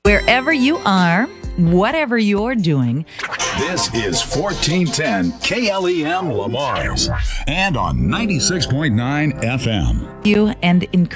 Wherever you are, whatever you're doing. This is 1410 KLEM Lamars and on 96.9 FM. You and encourage